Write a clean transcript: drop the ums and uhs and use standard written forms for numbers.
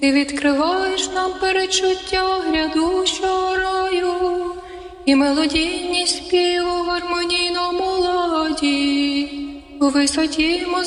Ти відкриваєш нам передчуття грядущого раю і мелодійність співу в гармонійному ладі, у висоті